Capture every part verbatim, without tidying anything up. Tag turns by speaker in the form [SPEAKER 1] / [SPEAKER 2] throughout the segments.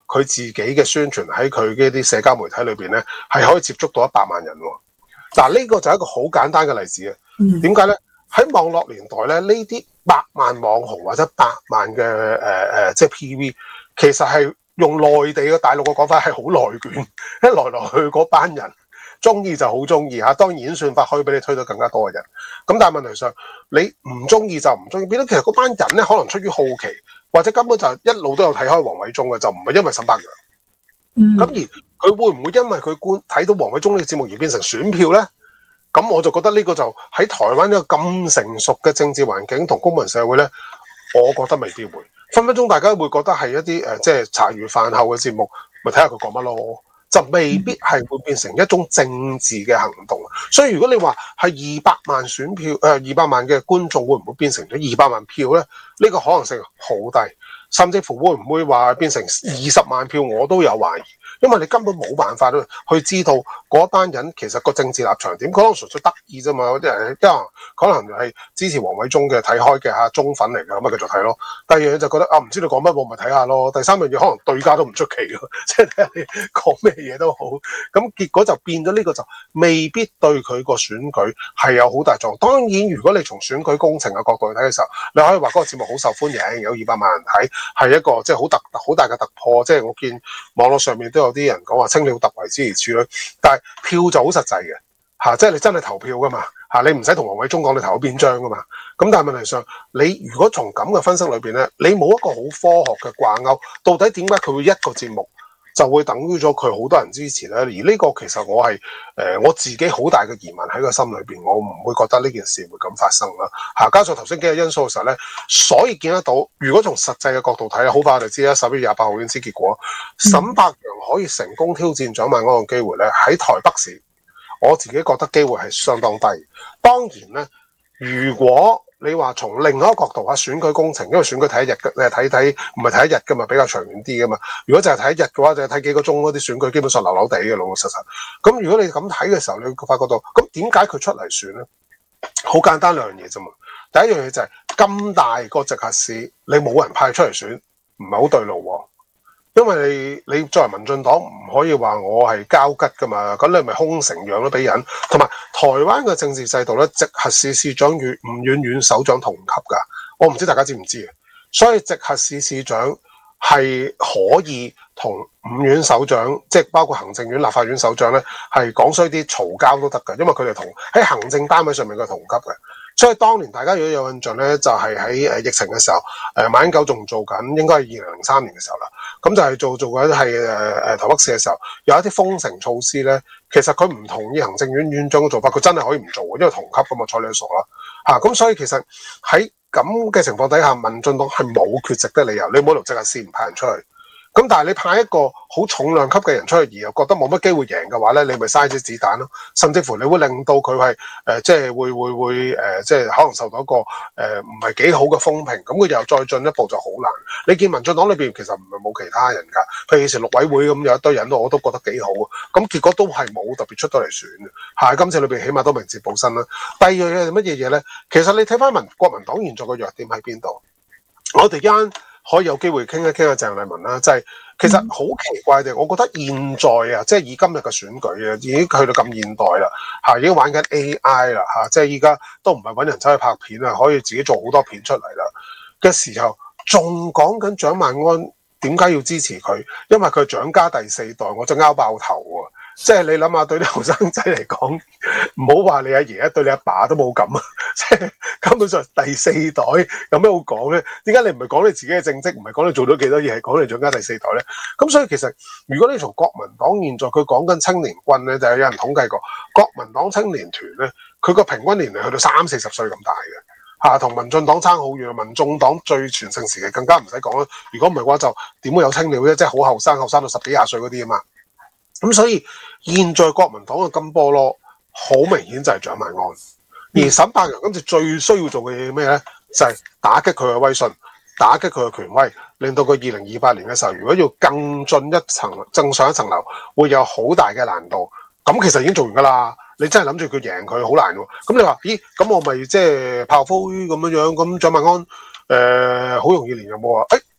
[SPEAKER 1] 佢自己嘅宣傳喺佢嘅啲社交媒體裏邊咧，係可以接觸到一百萬人喎。嗱，呢個就係一個好簡單嘅例子啊。點解咧？喺網絡年代咧，呢啲百萬網紅或者百萬嘅誒誒，即係 P V， 其實係用內地嘅大陸嘅講法係好內卷，一來來去嗰班人中意就好中意嚇。當然演算法可以俾你推到更加多嘅人。咁但係問題上，你唔中意就唔中意，變咗其實嗰班人咧可能出於好奇，或者根本就一路都有睇開黃偉忠嘅，就唔係因為沈伯洋。咁、嗯、而佢會唔會因為佢觀睇到黃偉忠呢個節目而變成選票咧？咁我就覺得呢個就喺台灣一個咁成熟嘅政治環境同公民社會咧，我覺得未必會。分分鐘大家會覺得係一啲誒、呃，即係茶餘飯後嘅節目，咪睇下佢講乜咯，就未必係會變成一種政治嘅行動。所以如果你話係二百萬選票，誒二百萬嘅觀眾會唔會變成咗二百萬票咧？呢、呢個可能性好低，甚至乎會唔會話變成二十萬票，我都有懷疑。因為你根本冇辦法去知道嗰班人其實個政治立場點，可能純粹得意啫嘛。有啲人因為可能係支持黃偉忠嘅睇開嘅嚇忠粉嚟嘅，咁咪繼續睇咯。第二樣就覺得啊，唔知你講乜，我咪睇下咯。第三樣嘢可能對家都唔出奇嘅，即係睇下你講咩嘢都好。咁結果就變咗呢個就未必對佢個選舉係有好大作用。當然，如果你從選舉工程嘅角度去睇嘅時候，你可以話嗰個節目好受歡迎，有二百萬人睇，係一個即係好突好大嘅突破。即係我見網絡上面都有。有啲人講話清了突圍之如此類，但係票就好實際嘅嚇，即係你真係投票噶嘛嚇，你唔使同黃偉忠講你投咗邊張噶嘛。咁但係問題上，你如果從咁嘅分析裏邊咧，你冇一個好科學嘅掛鈎，到底點解佢會一個節目就會等於咗佢好多人支持咧？而呢個其實我係誒、呃、我自己好大嘅疑問喺個心裏邊，我唔會覺得呢件事會咁發生啦嚇。加上頭先幾個因素嘅時候咧，所以見得到，如果從實際嘅角度睇，好快我哋知啦，十一月廿八號已經知結果。沈伯洋可以成功挑戰蔣萬安嘅機會咧，喺台北市，我自己覺得機會係相當低。當然咧，如果你話從另一個角度嚇選舉工程，因為選舉睇一日嘅，你係睇睇唔係睇一日㗎嘛，比較長遠啲㗎嘛。如果就係睇一日嘅話，就係睇幾個鐘嗰啲選舉，基本上流流地嘅老老實實。咁如果你咁睇嘅時候，你會發覺到，咁點解佢出嚟選咧？好簡單兩樣嘢啫嘛。第一樣嘢就係、是、咁大個直轄市，你冇人派出嚟選，唔係好對路喎。因為你你作為民進黨唔可以話我係交吉噶嘛，咁你咪空城讓咗俾人。同埋台灣嘅政治制度咧，直轄市市長與吳婉婉首長同級噶，我唔知大家知唔知啊？所以直轄市市長係可以同五院首長，即係包括行政院、立法院首長咧，係講衰啲嘈交都得㗎，因為佢哋同喺行政單位上面嘅同級嘅。所以當年大家如果有印象咧，就係喺誒疫情嘅時候，誒馬英九仲做緊，應該係二零零三年嘅時候啦。咁就係做做緊係誒誒台北市嘅時候，有一啲封城措施咧，其實佢唔同意行政院院長嘅做法，佢真係可以唔做嘅，因為同級咁嘛，睬你傻啦嚇。咁所以其實喺咁嘅情況底下，民進黨係冇缺席嘅理由，你冇理由直轄市唔派人出去。咁但係你派一個好重量級嘅人出去，而又覺得冇乜機會贏嘅話咧，你咪嘥隻子彈咯。甚至乎你會令到佢係誒，即係會會會誒、呃，即係可能受到一個誒唔係幾好嘅風評。咁佢又再進一步就好難。你見民進黨裏邊其實唔係冇其他人㗎，譬如以前陸委會咁有一堆人，我都覺得幾好啊。咁結果都係冇特別出到嚟選嘅。係今次裏邊起碼都明哲保身啦。第二樣嘢係乜嘢嘢咧？其實你睇翻民國民黨現在嘅弱點喺邊度？我哋而家可以有機會傾一傾阿鄭麗文啦，就係、是、其實好奇怪嘅，我覺得現在啊，即係以今日嘅選舉啊，已經去到咁現代啦，嚇已經玩緊 A I 啦，嚇即係依家都唔係揾人走去拍片啊，可以自己做好多片出嚟啦嘅時候，仲講緊蔣萬安點解要支持佢？因為佢係蔣家第四代，我就拗爆頭喎！即係你諗下，對啲後生仔嚟講，唔好話你阿爺啊，對你阿爸都冇咁啊！即係根本上第四代有咩好講咧？點解你唔係講你自己嘅政績，唔係講你做咗幾多嘢，係講你蔣家第四代咧？咁所以其實如果你從國民黨現在佢講緊青年軍咧，就係有人統計過國民黨青年團咧，佢個平均年齡去到三四十歲咁大嘅嚇，同民進黨差好遠啊！民眾黨最全盛時期更加唔使講啦。如果唔係嘅話，就點會有青鳥啫？即係好後生，後生到十幾廿歲嗰啲啊嘛。咁所以現在國民黨嘅金波囉，好明顯就係蔣萬安。而沈伯洋今次最需要做嘅嘢咩咧？就係、是、打擊佢嘅威信，打擊佢嘅權威，令到佢二零二八年嘅時候，如果要更進一層、更上一層樓，會有好大嘅難度。咁其實已經做完㗎啦。你真係諗住佢贏佢好難喎。咁你話咦？咁我咪即係炮灰咁樣樣？咁蔣萬安誒好、呃、容易連任喎？誒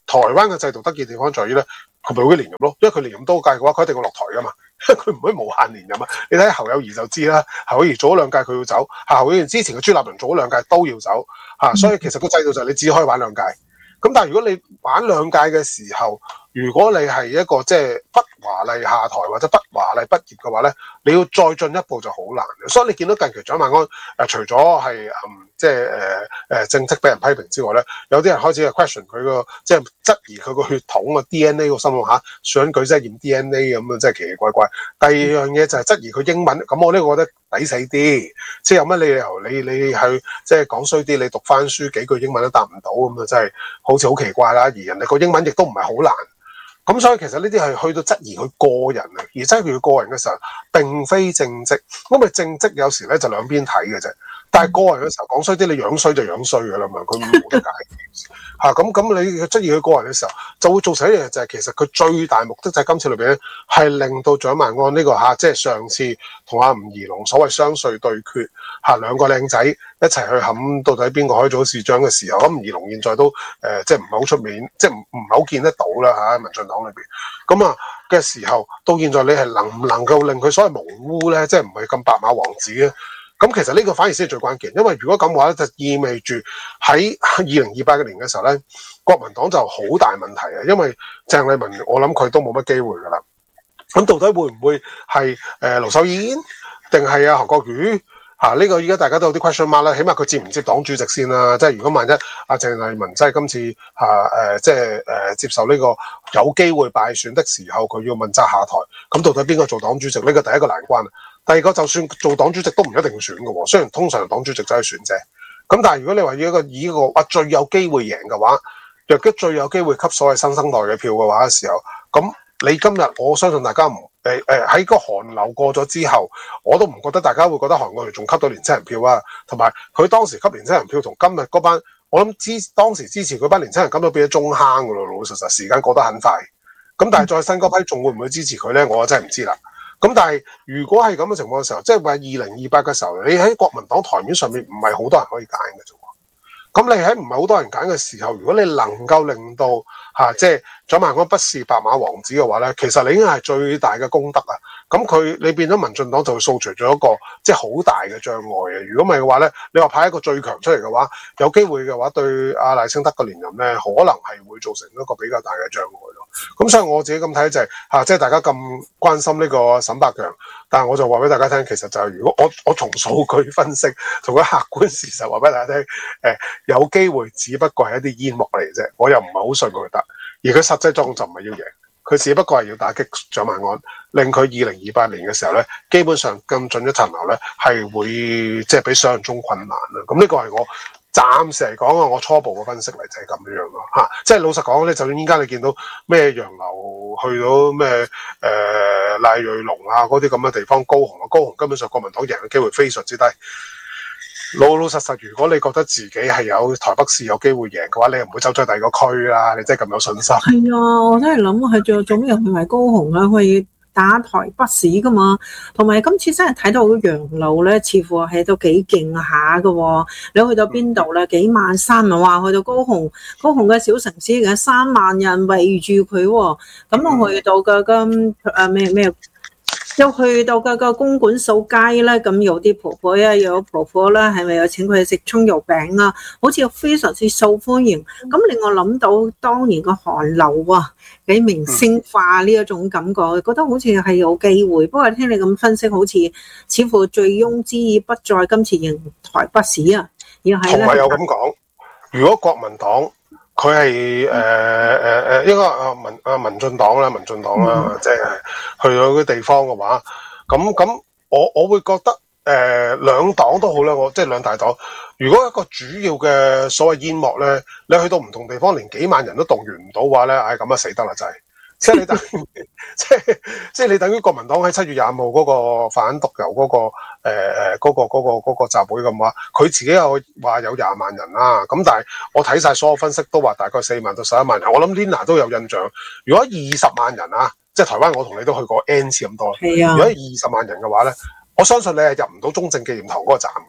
[SPEAKER 1] 台灣嘅制度得意地方在於咧，佢咪會連任咯，因為佢連任多屆嘅話，佢一定會落台噶嘛，因為佢唔可以無限連任啊。你睇侯友宜就知啦，侯友宜做咗兩屆佢要走，侯友宜之前嘅朱立倫做咗兩屆都要走，嚇，所以其實個制度就係你只可以玩兩屆。咁但係如果你玩兩屆嘅時候，如果你係一個即係不華麗下台或者不華麗畢業嘅話咧，你要再進一步就好難嘅。所以你見到近期蔣萬安誒、呃，除咗係嗯即係誒誒政績俾人批評之外咧，有啲人開始係 question 佢個即係質疑佢個血統啊 D N A 個心諗嚇，選舉真係驗 D N A 咁啊，真係奇奇怪怪。第二樣嘢就係質疑佢英文，咁我呢個覺得抵死啲，即係有乜理由你你去即係講衰啲，你讀翻書幾句英文都答唔到咁啊，真係好似好奇怪啦。而人哋個英文亦都唔係好難。咁所以其實呢啲係去到質疑佢個人啊，而質疑佢個人嘅時候並非政績，因為政績有時咧就兩邊睇嘅啫。但係個人嘅時候講衰啲，你樣衰就樣衰嘅啦嘛，佢冇得解嚇。咁咁你質疑佢個人嘅時候，就會造成一樣嘢，就係其實佢最大目的就係今次裏邊咧，係令到蔣萬安呢個嚇，即係上次同阿吳怡農所謂雙帥對決嚇，兩個靚仔一齊去冚到底邊個可以做市長嘅時候，咁吳怡農現在都誒、呃、即係唔係好出面，即係唔唔係好見得到啦嚇，民進黨裏邊咁啊嘅時候，到現在你係能唔能夠令佢所謂無污咧，即係唔係咁白馬王子咧？咁其實呢個反而先係最關鍵，因為如果咁嘅話咧，就意味住喺二零二八嘅年嘅時候咧，國民黨就好大問題啊！因為鄭麗文，我諗佢都冇乜機會噶啦。咁到底會唔會係誒盧秀燕，定係啊韓國瑜嚇？呢、啊這個依家大家都有啲 question mark 啦。起碼佢接唔接黨主席先啦？即係如果萬一阿鄭麗文真係今次嚇誒、啊，即係誒、呃、接受呢個有機會敗選的時候，佢要問責下台，咁到底邊個做黨主席？呢、這個第一個難關。第二個就算做黨主席都唔一定選嘅喎，雖然通常黨主席就係選啫。咁但係如果你話要一個以一個啊最有機會贏嘅話，若果最有機會吸所謂新生代嘅票嘅話嘅時候，咁你今日我相信大家唔誒誒喺個韓流過咗之後，我都唔覺得大家會覺得韓國瑜仲吸到年輕人票啊。同埋佢當時吸年輕人票同今日嗰班，我諗支當時支持嗰班年輕人今日變咗中坑嘅咯，老老實實時間過得很快。咁但係再新嗰批仲會唔會支持佢咧？我真係唔知啦。咁但係如果係咁嘅情況嘅時候，即係話二零二八嘅時候，你喺國民黨台面上面唔係好多人可以揀嘅啫。咁你喺唔係好多人揀嘅時候，如果你能夠令到嚇、啊、即係蔣萬安不是白馬王子嘅話咧，其實你已經係最大嘅功德啊！咁佢你變咗民進黨就會掃除咗一個即係好大嘅障礙嘅。如果唔係嘅話咧，你話派一個最強出嚟嘅話，有機會嘅話對阿賴清德嘅連任咧，可能係會造成一個比較大嘅障礙咯。咁所以我自己咁睇就係、是、嚇、啊，即係大家咁關心呢個沈百強，但係我就話俾大家聽，其實就係如果我我從數據分析，從個客觀事實話俾大家聽，誒、呃、有機會只不過係一啲煙幕嚟啫，我又唔係好信佢得。而佢實際作用就唔係要贏，佢只不過係要打擊蔣萬安，令佢二零二八年嘅時候咧，基本上更進一層樓咧，係會即係比想象中困難啦。咁呢個係我暫時嚟講啊，我初步嘅分析嚟就係咁樣樣咯嚇。即係老實講咧，就算依家你見到咩楊流去到咩誒賴瑞龍啊嗰啲咁嘅地方，高雄啊，高雄根本上國民黨贏嘅機會非常之低。老老實實，如果你覺得自己係有台北市有機會贏嘅話，你又唔會走出第二個區啦。你真係咁有信心？係
[SPEAKER 2] 啊，我真係諗係做做咩去埋高雄啊？去打台北市噶嘛？同埋今次真係睇到楊流咧，似乎係都幾勁下噶。你去到邊度咧？幾萬三啊！話去到高雄，高雄嘅小城市嘅三萬人圍住佢。咁我去到嘅咁誒咩咩？又去到個個公館掃街咧，咁有啲婆婆啊，有婆婆啦，係咪有請佢食蔥油餅啊？好似非常之受歡迎。咁令我諗到當年個韓流啊，幾明星化呢一種感覺，覺得好似係有機會。不過聽你咁分析，好似似乎醉翁之意不在今次贏台北市啊，而係咧。同埋
[SPEAKER 1] 有咁講，如果國民黨佢係誒誒誒，應該啊民啊民進黨啦，民進黨啦，即係、嗯、去到嗰啲地方嘅話，咁咁我我會覺得誒、呃、兩黨都好啦，我即係兩大黨。如果一個主要嘅所謂煙幕咧，你去到唔同地方，連幾萬人都動員唔到嘅話咧，唉咁啊死得啦真係！即係你等於，即係即係你等於國民黨喺七月廿五號嗰個反毒油嗰、嗰個誒誒嗰個嗰、嗰個嗰、嗰個集會咁話，佢自己有話有廿萬人啦。咁但係我睇晒所有分析都話大概四萬到十一萬人。我諗 Lina 都有印象，如果二十萬人啊，即係台灣我同你都去過 N 次咁多。係啊。如果二十萬人嘅話咧，我相信你係入唔到中正紀念堂嗰個站嘅。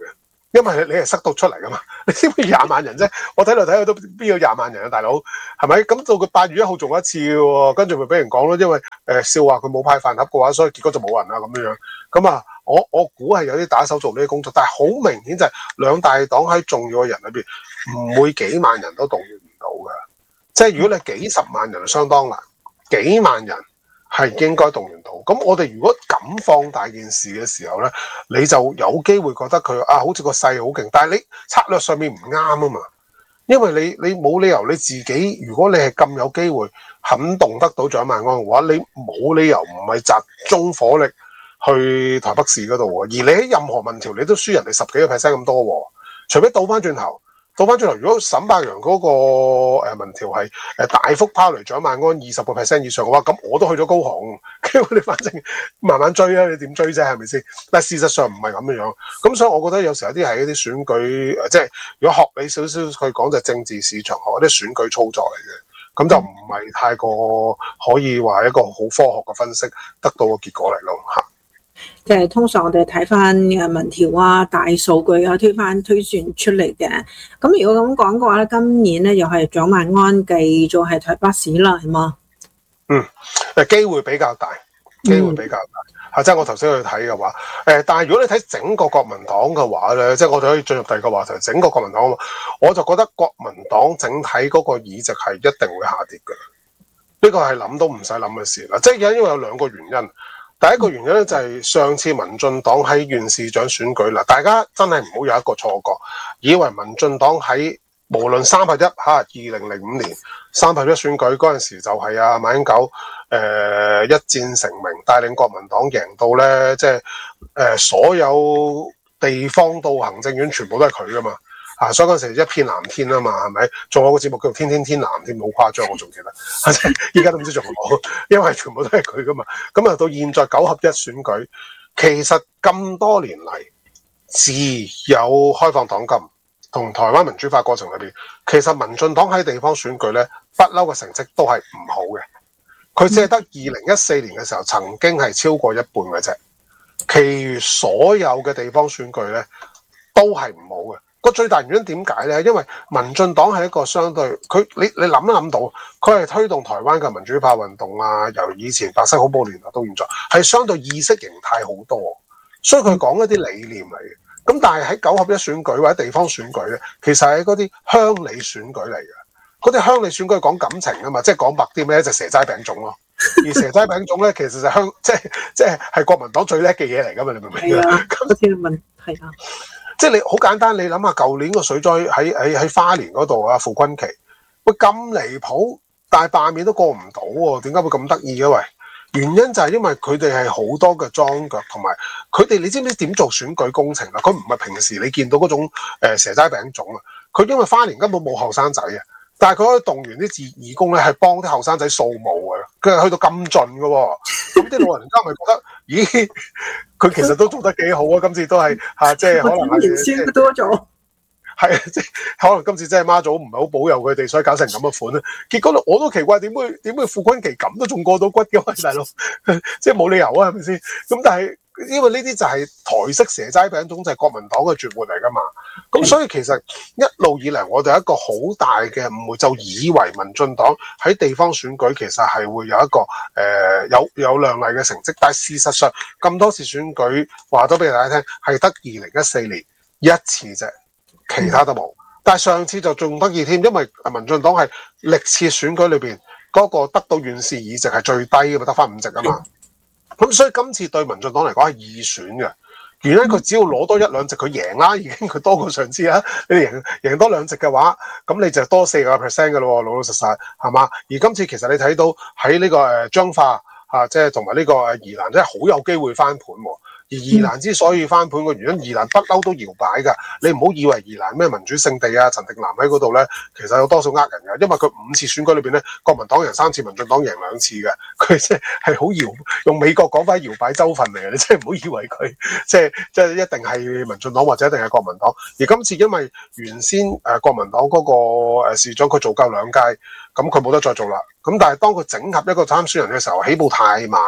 [SPEAKER 1] 因為你你係塞到出嚟噶嘛，你知唔知廿萬人啫？我睇嚟睇去都邊有廿萬人啊，大佬係咪？咁到佢八月一號做一次嘅喎，跟住咪俾人講咯，因為誒、呃、笑話佢冇派飯盒嘅話，所以結果就冇人啦咁樣樣。咁啊，我我估係有啲打手做呢啲工作，但係好明顯就係兩大黨喺重要嘅人裏邊，唔會幾萬人都動員唔到嘅。即係如果你幾十萬人相當難，幾萬人係應該動員到。咁我哋如果咁放大件事嘅時候咧，你就有機會覺得佢啊，好似個勢好勁，但係你策略上面唔啱啊嘛。因為你你冇理由你自己，如果你係咁有機會肯動得到蔣萬安嘅話，你冇理由唔係集中火力去台北市嗰度喎。而你喺任何民調你都輸人哋十幾個 percent 咁多喎，除非倒翻轉頭。倒翻轉頭，如果沈伯洋嗰個誒民調係誒大幅拋離蔣萬安二十個 percent 以上嘅話，咁我都去咗高雄，因為你反正慢慢追啊，你點追啫？係咪先？但係事實上唔係咁樣樣，咁所以我覺得有時候有啲係一啲選舉，即係如果學你少少去講就係政治市場學一啲選舉操作嚟嘅，咁就唔係太過可以話一個好科學嘅分析得到個結果嚟咯嚇。
[SPEAKER 2] 即係通常我哋睇翻誒民調啊、大數據啊推翻推算出嚟嘅。咁如果咁講嘅話咧，今年咧又係蔣萬安繼續係台北市啦，係嘛？
[SPEAKER 1] 嗯，誒機會比較大，機會比較大嚇。即係、嗯、我頭先去睇嘅話，誒，但係如果你睇整個國民黨嘅話咧，即係我哋可以進入第二個話題，整個國民黨，我就覺得國民黨整體嗰個議席係一定會下跌嘅。呢個係諗都唔使諗嘅事啦。即係因為有兩個原因。第一個原因咧就係上次民進黨喺縣市長選舉啦，大家真係唔好有一個錯覺，以為民進黨喺無論三合一嚇二零零五年三合一選舉嗰陣時就係啊馬英九誒、呃、一戰成名，帶領國民黨贏到咧，即係誒、呃、所有地方到行政院全部都係佢噶嘛。啊！所以嗰陣時一片藍天啊嘛，係咪？仲有個節目叫做《天天天藍》添，好誇張，我仲記得。依家都唔知仲有冇，因為全部都係佢噶嘛。咁啊，到現在九合一選舉，其實咁多年嚟，自有開放黨禁同台灣民主化過程裏邊，其實民進黨喺地方選舉咧，不嬲嘅成績都係唔好嘅。佢只係得二零一四年嘅時候曾經係超過一半嘅啫，其餘所有嘅地方選舉咧都係唔好嘅。個最大原因點解咧？因為民進黨係一個相對佢，你你諗一諗到，佢係推動台灣嘅民主化運動啊，由以前白色恐怖年代到現在，係相對意識形態好多，所以佢講一啲理念嚟嘅。咁但係喺九合一選舉或者地方選舉咧，其實係嗰啲鄉里選舉嚟嘅。嗰啲鄉里選舉係講感情啊嘛，即係講白啲咩就蛇齋餅糭咯。而蛇齋餅糭咧，其實就鄉即係即係係國民黨最叻嘅嘢嚟㗎嘛，你明唔明啊？
[SPEAKER 2] 嗰啲問係啊。
[SPEAKER 1] 即係你好簡單，你諗下舊年個水災喺喺喺花蓮嗰度啊，傅崑萁喂咁離譜，但係罷免都過唔到喎，點解會咁得意嘅？喂，原因就係因為佢哋係好多嘅樁腳，同埋佢哋你知唔知點做選舉工程啊？佢唔係平時你見到嗰種誒、呃、蛇齋餅糭啊，佢因為花蓮根本冇後生仔啊，但係佢可以動員啲自義工咧，係幫啲後生仔掃墓嘅，佢係去到咁盡嘅喎，咁啲老人家咪覺得，咦？佢其實都做得幾好啊！今次都係嚇、啊，即係可能係
[SPEAKER 2] 先多咗，
[SPEAKER 1] 係啊，即係可能今次真係媽祖唔係好保佑佢哋，所以搞成咁嘅款咧。結果我都奇怪點會點會傅崑萁咁都仲過到骨嘅喂，大佬，即係冇理由啊，係咪先？咁但係因為呢啲就係台式蛇齋餅糭，就係國民黨嘅絕活嚟噶嘛。咁所以其實一路以嚟，我哋一個好大嘅誤會，就以為民進黨喺地方選舉其實係會有一個誒、呃、有有亮麗嘅成績，但係事實上咁多次選舉話咗俾大家聽，係得二零一四年一次啫，其他都冇。但係上次就仲得意添，因為民進黨係歷次選舉裏邊嗰個得到縣市議席係最低嘅嘛，得翻五席啊嘛。咁所以今次對民進黨嚟講係易選嘅。原因佢只要攞多一兩席，佢贏啦，已經佢多過上次啦。你贏贏多兩席嘅話，咁你就多四個 percent 嘅咯，老老實實係嘛？而今次其實你睇到喺呢個誒彰化嚇，即係同埋呢個誒宜蘭，真係好有機會翻盤喎。而宜蘭之所以翻盤嘅原因，宜蘭不嬲都搖擺㗎。你唔好以為宜蘭咩民主聖地啊，陳定南喺嗰度咧，其實有多數呃人㗎。因為佢五次選舉裏邊咧，國民黨贏三次，民進黨贏兩次嘅。佢即係好搖，用美國講翻搖擺州份嚟嘅。你真係唔好以為佢即係即係一定係民進黨或者一定係國民黨。而今次因為原先誒、呃、國民黨嗰個誒市長佢做夠兩屆，咁佢冇得再做啦。咁但係當佢整合一個參選人嘅時候，起步太慢啦。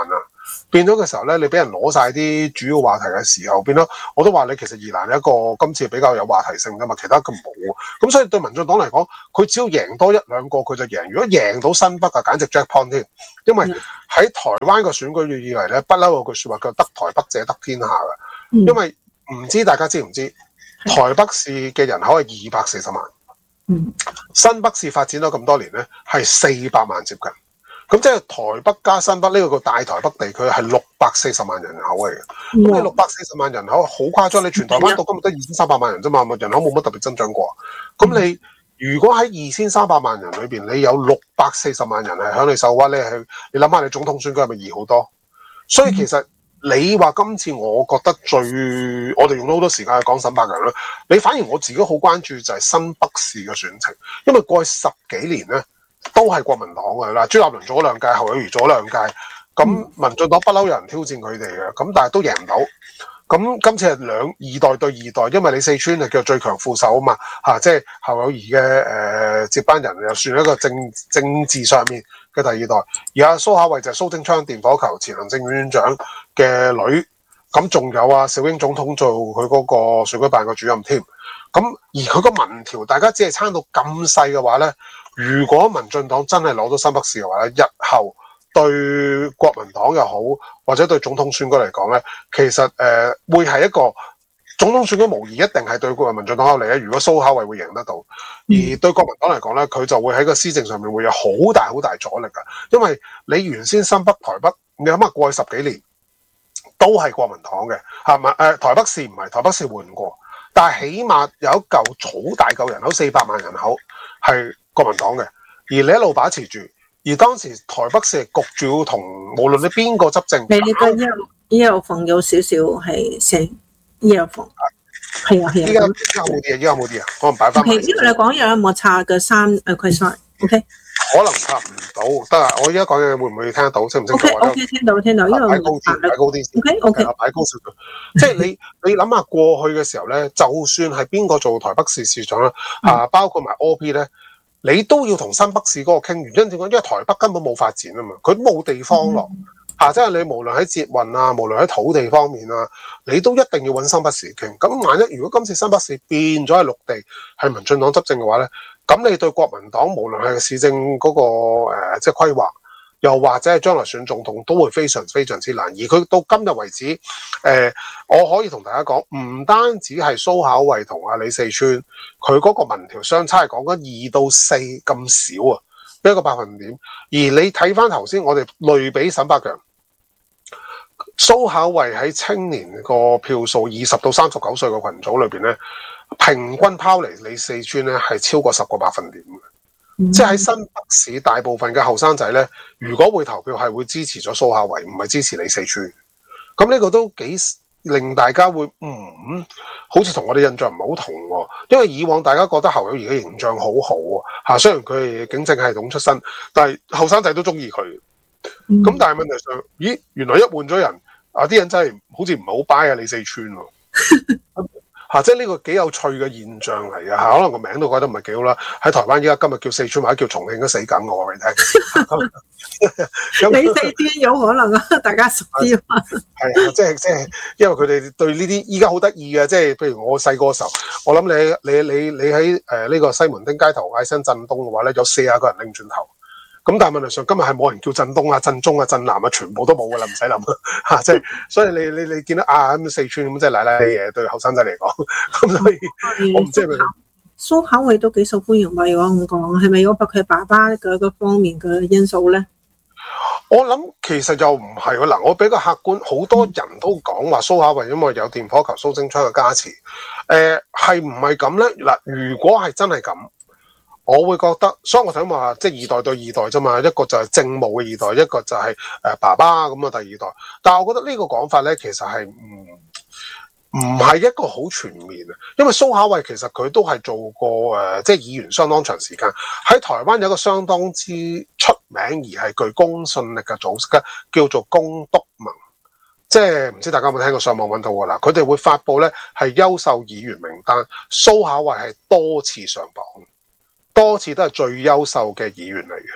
[SPEAKER 1] 變咗嘅時候咧，你俾人攞晒啲主要話題嘅時候，變咗我都話你其實宜蘭一個今次比較有話題性噶嘛，其他咁冇。咁所以對民進黨嚟講，佢只要贏多一兩個佢就贏。如果贏到新北啊，簡直 jackpot 添。因為喺台灣個選舉以嚟咧，不嬲有句説話叫得台北者得天下嘅。因為唔知大家知唔知，台北市嘅人口係二百四十萬。
[SPEAKER 2] 嗯，
[SPEAKER 1] 新北市發展咗咁多年咧，係四百萬接近，咁即係台北加新北呢個個大台北地區係六百四十萬人口嚟嘅。咁你六百四十萬人口好誇張，你全台灣到今日得二千三百萬人啫嘛，人口冇乜特別增長過。咁你如果喺二千三百萬人裏邊，你有六百四十萬人係響你手屈咧，係你諗下，你總統選舉係咪易好多？所以其實你話今次我覺得最，我哋用咗好多時間去講沈伯洋啦。你反而我自己好關注就係新北市嘅選情，因為過去十幾年咧都係國民黨嘅啦。朱立倫做咗兩屆，侯友宜做咗兩屆，咁民進黨不嬲有人挑戰佢哋嘅，咁但係都贏唔到。咁今次係兩二代對二代，因為李四川係叫最強副手啊嘛，嚇、啊，即係侯友宜嘅誒、呃、接班人，又算一個政政治上面嘅第二代。而阿蘇巧慧就係蘇貞昌電火球前行政院院長嘅女，咁仲有啊小英總統做佢嗰個選舉辦嘅主任添。咁而佢個民調，大家只係差到咁細嘅話咧，如果民進黨真係攞到新北市嘅話咧，日後對國民黨又好，或者對總統選舉嚟講咧，其實誒、呃、會係一個總統選舉無疑一定係對國民進黨有利咧。如果蘇巧慧會贏得到，而對國民黨嚟講咧，佢就會喺個施政上面會有好大好大阻力㗎。因為你原先新北台北，你諗下過去十幾年都係國民黨嘅，係咪？誒台北市唔係台北市換過，但係起碼有一嚿好大嚿人口，四百萬人口係國民黨嘅，而你一路把持住。而當時台北市係焗住要同無論你邊個執政，
[SPEAKER 2] 你個一一有房有少少係成一有房，係啊係啊。
[SPEAKER 1] 依家依家冇啲啊，依家冇啲啊，可能擺翻。
[SPEAKER 2] 因為你講有冇差嘅三誒佢 sorry，OK。
[SPEAKER 1] 可能拍唔到，得啊！我依家講嘢會唔會聽得到？清唔清楚
[SPEAKER 2] ？OK OK，聽到聽到，因為
[SPEAKER 1] 擺高啲，擺高啲先。
[SPEAKER 2] OK OK，
[SPEAKER 1] 擺高少少。即係你你諗下過去嘅時候咧，就算係邊個做台北市市長啦，啊，包括埋 O P 咧。你都要同新北市嗰個傾，原因點講？因為台北根本冇發展啊嘛，佢冇地方落嚇、嗯啊，即係你無論喺捷運啊，無論喺土地方面啊，你都一定要揾新北市傾。咁萬一如果今次新北市變咗係綠地，係民進黨執政嘅話咧，咁你對國民黨無論係市政嗰、那個、呃、即係規劃，又或者係將來選總統，都會非常非常之難。而佢到今日為止，誒、呃，我可以同大家講，唔單止係蘇巧慧同阿李四川，佢嗰個民調相差係講緊二到四咁少啊，一個百分點。而你睇翻頭先，我哋類比沈伯洋，蘇巧慧喺青年個票數二十到三十九歲嘅群組裏邊咧，平均拋離李四川咧係超過十個百分點嘅。嗯、即係喺新北市大部分嘅後生仔咧，如果會投票係會支持咗蘇巧慧，唔係支持李四川。咁呢個都幾令大家會嗯，好似同我哋印象唔係好同喎。因為以往大家覺得侯友宜嘅形象好好啊，嚇，雖然佢係警政系統出身，但係後生仔都中意佢。咁、嗯、但係問題上，咦，原來一換咗人，啊啲人真係好似唔係好 buy 啊李四川喎。嚇、啊！即係呢個幾有趣嘅現象嚟嘅嚇，可能個名都改得唔係幾好啦。喺台灣依家今日叫四川或者叫重慶都死梗我話你聽。
[SPEAKER 2] 李四川有可能啊，大家熟啲啊。
[SPEAKER 1] 係啊，即係即係，因為佢哋對呢啲依家好得意嘅，即係譬如我細個時候，我諗你你你你喺誒呢個西門町街頭嗌聲震東嘅話咧，有四十個人擰轉頭。咁但係問題上今日係冇人叫震東啊、震中啊、震南啊，全部都冇噶啦，唔使諗嚇，即係所以你你你見到啊咁四川咁即係奶奶嘢對後生仔嚟講，咁所以我唔知係咪
[SPEAKER 2] 蘇巧慧都幾受歡迎喎？如果咁講，係咪有佢爸爸嘅嗰方面嘅因素咧？
[SPEAKER 1] 我諗其實又唔係喎，嗱，我比較客觀，好多人都講話蘇巧慧因為有電火球蘇貞昌嘅加持，誒係唔係咁咧？嗱，如果係真係咁。我會覺得，所以我睇話即係二代對二代啫嘛，一個就係政務嘅二代，一個就係誒爸爸咁嘅第二代。但係我覺得呢個講法咧，其實係唔唔係一個好全面啊。因為蘇巧慧其實佢都係做過誒、呃，即係議員相當長時間，喺台灣有一個相當之出名而係具公信力嘅組織嘅，叫做公督盟。即係唔知大家有冇聽過上網揾到㗎啦？佢哋會發布咧係優秀議員名單，蘇巧慧係多次上榜。多次都係最優秀嘅議員嚟嘅，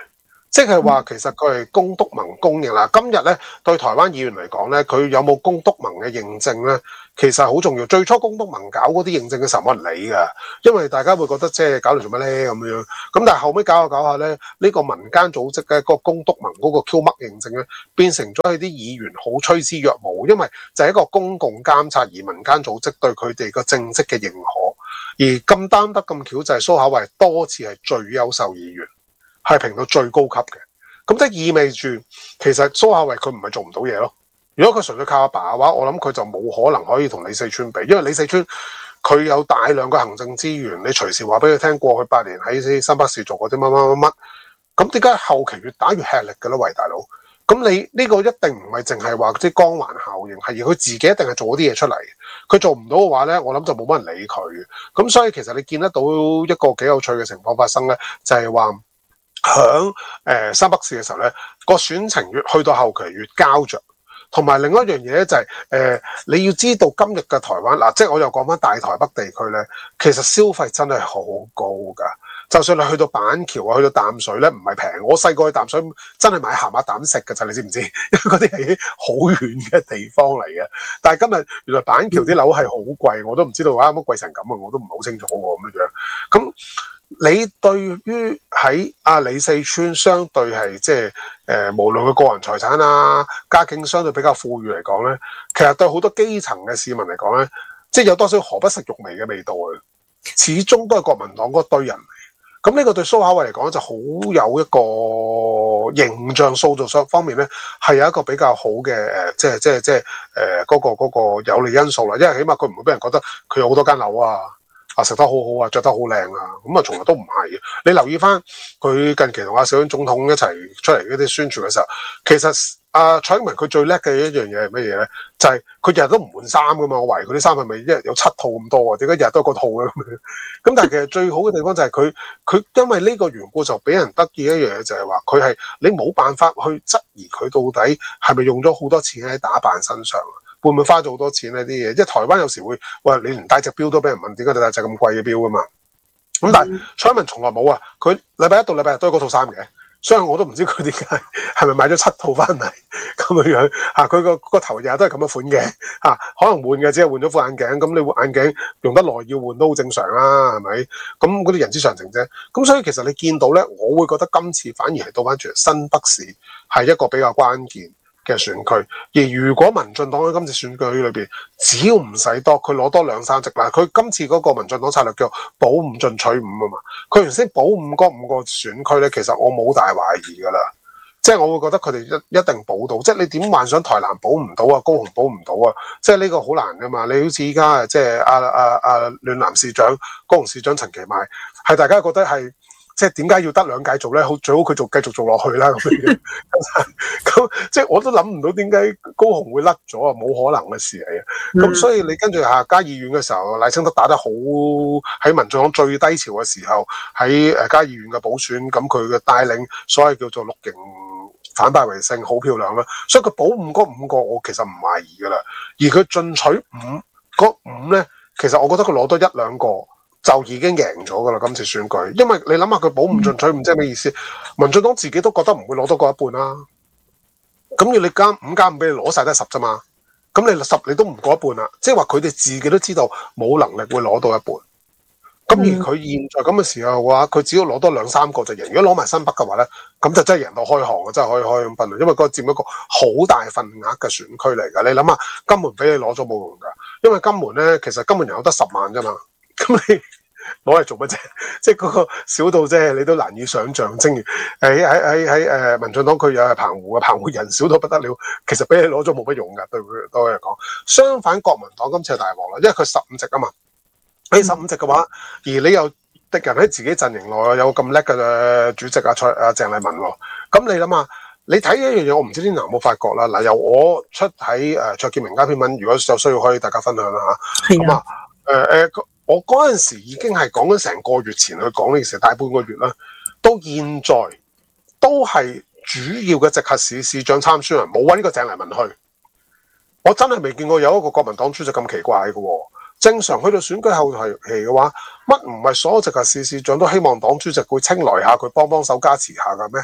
[SPEAKER 1] 即係話其實佢係公督盟公認啦。今日咧對台灣議員嚟講咧，佢有冇公督盟嘅認證咧，其實好重要。最初公督盟搞嗰啲認證嘅時候冇人理㗎，因為大家會覺得即係搞嚟做乜咧咁樣。咁但係後尾搞下搞下咧，呢、呢個民間組織嘅個公督盟嗰個 Q 乜認證咧，變成咗係啲議員好趨之若鶩，因為就係一個公共監察而民間組織對佢哋個政績嘅認可。而咁擔得咁巧就係蘇巧慧多次係最優秀議員。係評到最高級嘅，咁即係意味住其實蘇巧慧佢唔係做唔到嘢咯。如果佢純粹靠阿爸嘅話，我諗佢就冇可能可以同李四川比，因為李四川佢有大量嘅行政資源，你隨時話俾佢聽過去八年喺新北市做過啲乜乜乜乜，咁點解後期越打越吃力嘅咧？喂，大佬，咁你呢個一定唔係淨係話啲光環效應，係而佢自己一定係做咗啲嘢出嚟。佢做唔到嘅話咧，我諗就冇乜人理佢。咁所以其實你見得到一個幾有趣嘅情況發生咧，就係話。響誒新北市嘅時候咧，個選情越去到後期越膠着，同埋另一樣嘢咧就係、是、誒、呃、你要知道今日嘅台灣嗱、啊，即係我又講翻大台北地區咧，其實消費真係好高㗎。就算你去到板橋啊，去到淡水咧，唔係平。我細個去淡水真係買鹹鴨蛋食㗎咋，你知唔知？因為嗰啲係好遠嘅地方嚟嘅。但係今日原來板橋啲樓係好貴，我都唔知道啊乜貴成咁啊，我都唔係好清楚喎咁樣。咁你對於喺阿李四川相對係即係誒，無論佢個人財產啊、家境相對比較富裕嚟講咧，其實對好多基層嘅市民嚟講咧，即係有多少何不食肉糜嘅味道嘅，始終都係國民黨嗰堆人嚟。咁呢個對蘇巧慧嚟講就好有一個形象塑造上方面咧，係有一個比較好嘅誒，即係即係即係誒嗰個嗰個有利因素啦。因為起碼佢唔會俾人覺得佢有好多間樓啊。啊，食得好好啊，着得好靚啊，咁啊從來都唔係嘅。你留意翻佢近期同阿小英總統一齊出嚟嗰啲宣傳嘅時候，其實阿蔡英文佢最叻嘅一樣嘢係乜嘢咧？就係佢日日都唔換衫噶嘛。我懷疑佢啲衫係咪一日有七套咁多啊？點解日日都有個套嘅咁樣？咁但係其實最好嘅地方就係佢佢因為呢個緣故就俾人得意一樣嘢，就係話佢係你冇辦法去質疑佢到底係咪用咗好多錢喺打扮身上啊？會唔會花咗好多錢呢啲嘢？即係台灣有時會喂，你連戴隻錶都俾人問點解你戴隻咁貴嘅錶噶嘛？咁但係蔡英文從來冇啊！佢禮拜一到禮拜日都係嗰套衫嘅，所以我都唔知佢點解係咪買咗七套翻嚟咁樣樣嚇？佢個個頭日日都係咁樣款嘅嚇，可能換嘅只係換咗副眼鏡。咁你換眼鏡用得耐要換都好正常啦，係咪？咁嗰啲人之常情啫。咁所以其實你見到咧，我會覺得今次反而係倒翻轉新北市係一個比較關鍵嘅選區，而如果民進黨喺今次選舉裏邊，只要唔使多，佢攞多兩三席啦。佢今次嗰個民進黨策略叫保五進取五啊嘛。佢原先保五嗰五個選區咧，其實我冇大懷疑噶啦，即係我會覺得佢哋一一定保到。即係你點幻想台南保唔到啊，高雄保唔到啊？即係呢個好難噶嘛。你好似依家即係阿阿阿暖男市長、高雄市長陳其邁，係大家覺得係。即係點解要得兩屆做咧？好最好佢做繼續做落去啦咁樣。咁即係我都諗唔到點解高雄會甩咗啊！冇可能嘅事嚟嘅。咁、嗯、所以你跟住下嘉義縣嘅時候，賴清德打得好，喺民進黨最低潮嘅時候，喺誒嘉義縣嘅補選，咁佢嘅帶領所謂叫做綠營反敗為勝，好漂亮啦。所以佢保五嗰五個，我其實唔懷疑噶啦。而佢進取五嗰五咧，其實我覺得佢攞多一兩個。就已經贏咗噶啦！今次選舉，因為你諗下佢保五進取五，即係咩意思？民進黨自己都覺得唔會攞多過一半啦。咁要你加五加五俾你攞晒都係十啫嘛。咁你十你都唔過一半啦，即係話佢哋自己都知道冇能力會攞到一半。咁而佢現在咁嘅時候嘅話，佢只要攞多兩三個就贏。如果攞埋新北嘅話咧，咁就真係贏到開行啊！真係可以開香檳啊！因為嗰個佔一個好大份額嘅選區嚟㗎。你諗下，金門俾你攞咗冇用㗎，因為金門咧其實金門人有得十萬啫嘛。咁你攞嚟做乜啫？即係嗰個少到啫，你都難以想像。正如喺喺喺喺誒民進黨佢又係澎湖嘅，澎湖人少到不得了，其實俾你攞咗冇乜用㗎，對佢對佢嚟講。相反，國民黨今次係大鑊啦，因為佢十五席啊嘛。喺十五席嘅話，而你又敵人喺自己陣營內有咁叻嘅主席啊蔡啊鄭麗文喎，咁你諗下，你睇一樣嘢，我唔知啲人有冇發覺啦。嗱，由我出喺誒卓建明家篇文，如果有需要可以大家分享啦嚇。係啊。誒誒誒。我嗰陣時已經係講緊成個月前去講呢件事，大半個月啦。到現在都係主要嘅直轄市市長參選人冇揾呢個鄭麗文去。我真係未見過有一個國民黨主席咁奇怪嘅喎。正常去到選舉後期嘅話，乜唔係所有直轄市市長都希望黨主席會青睞下佢幫幫手加持下嘅咩？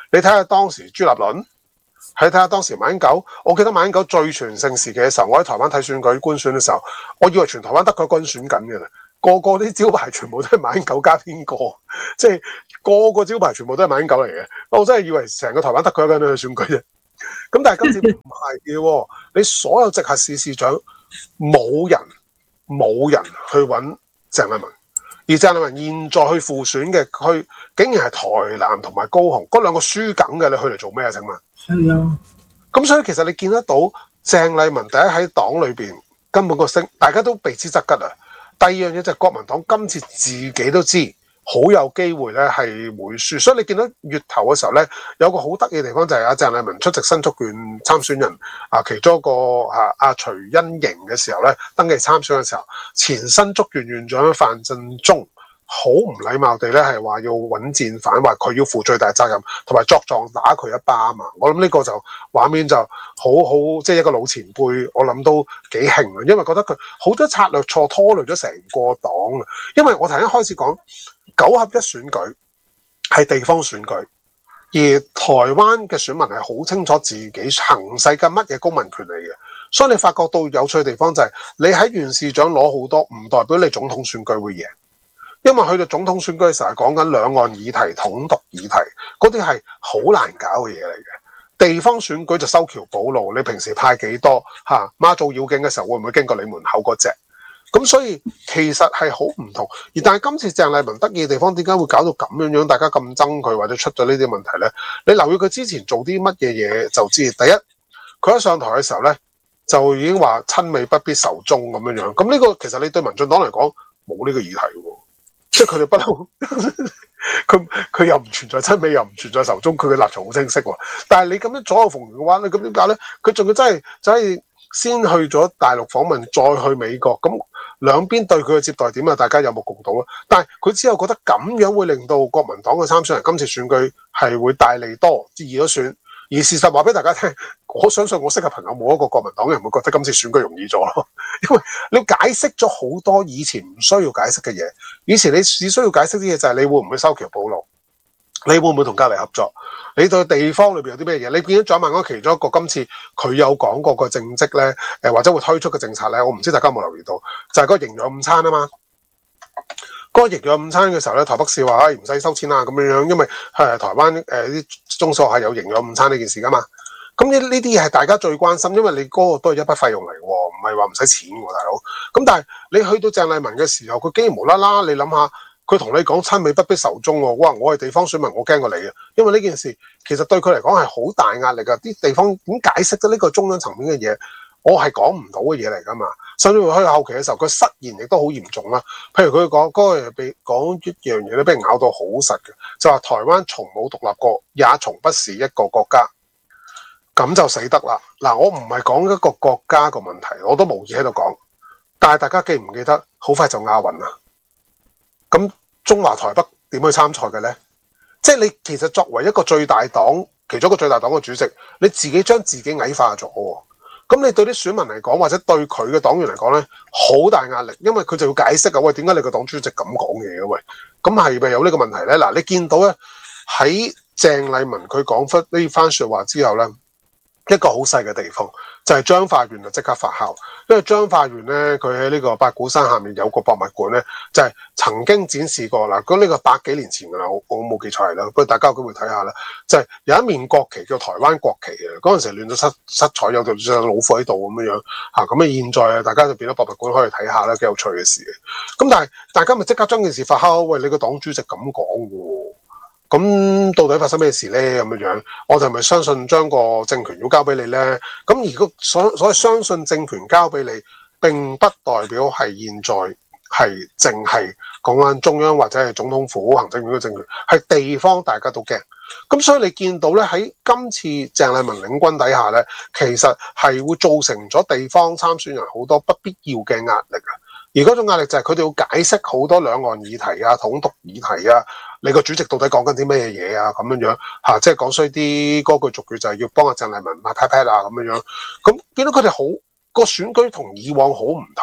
[SPEAKER 1] 你睇下當時朱立倫，睇睇下當時馬英九。我記得馬英九最全盛時期嘅時候，我喺台灣睇選舉官選嘅時候，我以為全台灣得佢一個人選緊嘅啦，個個啲招牌全部都係馬英九加邊個，即係個個招牌全部都係馬英九嚟嘅。我真係以為成個台灣得佢一個人去選舉啫。咁但係今次唔係嘅，你所有直轄市市長冇人冇人去揾鄭麗文，而鄭麗文現在去輔選嘅區，竟然係台南同埋高雄嗰兩個輸梗嘅，你去嚟做咩啊？請問？
[SPEAKER 2] 係啊，
[SPEAKER 1] 咁所以其實你見得到鄭麗文第一喺黨裏邊根本個聲，大家都避之則吉啊。第二樣嘢就係國民黨今次自己都知好有機會咧係會輸，所以你見到月頭嘅時候咧，有個好得意嘅地方就係阿鄭麗文出席新竹縣參選人啊，其中一個啊阿徐欣瑩嘅時候咧，登記參選嘅時候，前新竹縣縣長范振中好唔禮貌地咧係話要揾戰犯，話佢要負最大責任，同埋作狀打佢一巴啊嘛。我諗呢個就畫面就好好，即係一個老前輩，我諗都幾興啊，因為覺得佢好多策略錯，拖累咗成個黨啊。因為我頭先開始講九合一選舉係地方選舉，而台灣嘅選民係好清楚自己行使緊乜嘢公民權利嘅，所以你發覺到有趣嘅地方就係你喺縣市長攞好多，唔代表你總統選舉會贏。因為去到總統選舉嘅時候係講緊兩岸議題、統獨議題，嗰啲係好難搞嘅嘢嚟嘅。地方選舉就修橋補路，你平時派幾多嚇媽祖繞境嘅時候會唔會經過你門口嗰隻？咁所以其實係好唔同。而但係今次鄭麗文得意嘅地方，點解會搞到咁樣樣？大家咁憎佢或者出咗呢啲問題呢？你留意佢之前做啲乜嘢嘢就知。第一，佢一上台嘅時候呢，就已經話親美不必仇中咁樣樣。咁呢個其實你對民進黨嚟講冇呢個議題喎。即係佢哋不嬲，佢佢又唔存在親美，又唔存在仇中，佢嘅立場好清晰喎。但係你咁樣左右逢源嘅話，你咁點解咧？佢仲要真係真係先去咗大陸訪問，再去美國，咁兩邊對佢嘅接待點啊，大家有目共睹啦。但係佢之後覺得咁樣會令到國民黨嘅參選人今次選舉係會大利多，易咗選。而事實話俾大家聽，我相信我識嘅朋友冇一個國民黨人會覺得今次選舉容易咗咯，因為你解釋咗好多以前唔需要解釋嘅嘢。以前你只需要解釋啲嘢就係你會唔會修橋補路，你會唔會同隔離合作，你對地方裏邊有啲咩嘢？你見到蔣萬安其中一個今次佢有講過個政績咧，誒或者會推出嘅政策咧，我唔知大家有冇留意到，就係、是、個營養午餐啊嘛。嗰個營養午餐嘅時候咧，台北市話誒唔使收錢啊咁樣樣，因為係台灣誒啲中小學係有營養午餐呢件事噶嘛。咁呢呢啲嘢係大家最關心，因為你嗰個都係一筆費用嚟喎，唔係話唔使錢喎，大佬。咁但係你去到鄭麗文嘅時候，佢竟然無啦啦，你諗下，佢同你講親美不必仇中喎，哇！我係地方選民，我驚過你啊，因為呢件事其實對佢嚟講係好大壓力噶，啲地方點解釋咗呢個中央層面嘅嘢？我係講唔到嘅嘢嚟噶嘛，甚至乎去後期嘅時候，佢失言亦都好嚴重啦。譬如佢講嗰個嘢，被講一樣嘢咧，俾人咬到好實嘅，就話台灣從冇獨立過，也從不是一個國家，咁就死得啦。嗱，我唔係講一個國家個問題，我都無意喺度講，但係大家記唔記得，好快就亞運啦。咁中華台北點去參賽嘅呢？即係你其實作為一個最大黨，其中一個最大黨嘅主席，你自己將自己矮化咗。咁你對啲選民嚟講，或者對佢嘅黨員嚟講咧，好大壓力，因為佢就要解釋啊，喂，點解你個黨主席咁講嘢嘅？喂，咁係咪有呢個問題咧？嗱，你見到咧喺鄭麗文佢講出呢番説話之後咧，一個好細嘅地方就係彰化縣就即刻發酵，因為彰化縣咧佢喺呢個八股山下面有個博物館咧，就係曾經展示過嗱，咁呢個百幾年前㗎啦，我我冇記錯係啦，不過大家有機會睇下啦，就係有一面國旗叫台灣國旗嘅，嗰陣時亂到七七彩，有條老虎喺度咁樣樣嚇，咁啊現在啊大家就變咗博物館可以睇下啦，幾有趣嘅事嘅。咁但係大家咪即刻將件事發酵，喂，你個黨主席咁講喎。咁到底發生咩事咧？咁樣樣，我就咪相信將個政權要交俾你咧？咁如果所所謂相信政權交俾你，並不代表係現在係淨係講緊中央或者係總統府行政院嘅政權，係地方大家都驚。咁所以你見到咧喺今次鄭麗文領軍底下咧，其實係會造成咗地方參選人好多不必要嘅壓力啊！而嗰種壓力就係佢哋要解釋好多兩岸議題啊、統獨議題啊，你個主席到底講緊啲咩嘢啊？咁樣樣嚇，即係講衰啲嗰句俗語就係要幫阿鄭麗文抹 pat pat 啊咁樣樣，咁見到佢哋好個選舉同以往好唔同，